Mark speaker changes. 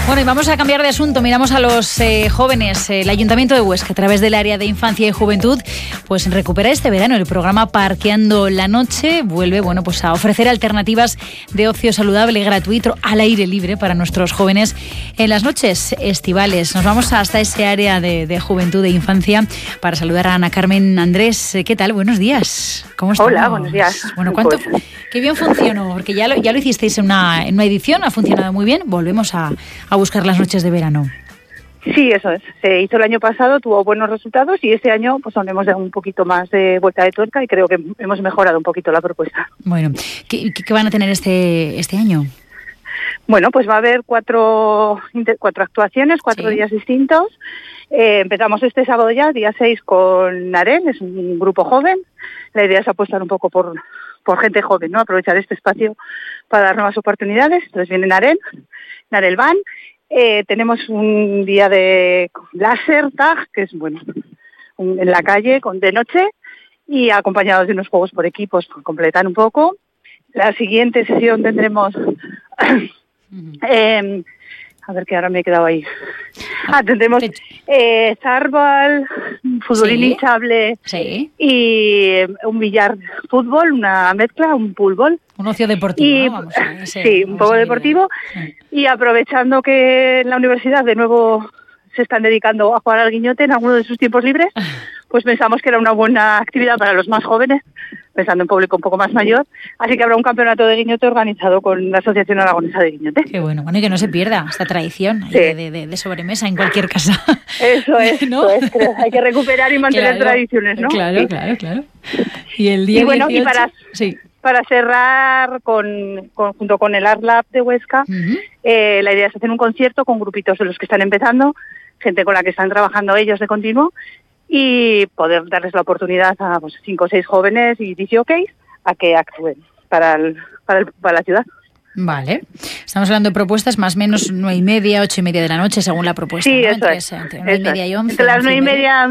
Speaker 1: Bueno, y vamos a cambiar de asunto. Miramos a los jóvenes. El Ayuntamiento de Huesca, a través del área de Infancia y Juventud, pues recupera este verano el programa Parqueando la Noche. Vuelve, pues a ofrecer alternativas de ocio saludable y gratuito al aire libre para nuestros jóvenes en las noches estivales. Nos vamos hasta ese área de Juventud e Infancia para saludar a Ana Carmen Andrés. ¿Qué tal? Buenos días. ¿Cómo estás?
Speaker 2: Hola, buenos días.
Speaker 1: Bueno, qué bien funcionó, porque ya lo hicisteis en una edición, ha funcionado muy bien. Volvemos a buscar las noches de verano.
Speaker 2: Sí, eso es. Se hizo el año pasado, tuvo buenos resultados y este año pues aún hemos dado un poquito más de vuelta de tuerca y creo que hemos mejorado un poquito la propuesta.
Speaker 1: Bueno, ¿qué van a tener este año?
Speaker 2: Bueno, pues va a haber cuatro actuaciones, 4 días distintos. Empezamos este sábado ya, día 6, con Naren, es un grupo joven. La idea es apostar un poco por gente joven, ¿no? Aprovechar este espacio para dar nuevas oportunidades. Entonces viene Naren Van. Tenemos un día de láser tag, que es en la calle de noche y acompañados de unos juegos por equipos para completar un poco. La siguiente sesión tendremos a ver que ahora me he quedado ahí. Tendremos zarbal, fútbol hinchable y un billar fútbol, una mezcla, un poolball.
Speaker 1: Un ocio deportivo, ¿no?
Speaker 2: Sí, un poco deportivo. Y aprovechando que en la universidad de nuevo se están dedicando a jugar al guiñote en alguno de sus tiempos libres, pues pensamos que era una buena actividad para los más jóvenes, pensando en público un poco más mayor. Así que habrá un campeonato de guiñote organizado con la Asociación Aragonesa de Guiñote.
Speaker 1: Qué bueno, y que no se pierda esta tradición de sobremesa en cualquier casa.
Speaker 2: Eso es, ¿no? Hay que recuperar y mantener tradiciones, ¿no?
Speaker 1: Claro. Y el día 18...
Speaker 2: Para cerrar junto con el Art Lab de Huesca, la idea es hacer un concierto con grupitos de los que están empezando, gente con la que están trabajando ellos de continuo, y poder darles la oportunidad a 5 o 6 jóvenes y DJs a que actúen para la ciudad.
Speaker 1: Vale. Estamos hablando de propuestas más o menos 9:30, 8:30 de la noche, según la propuesta.
Speaker 2: Sí,
Speaker 1: ¿no?
Speaker 2: eso es.
Speaker 1: Entre 9:30 y 11.
Speaker 2: Entre las 9:30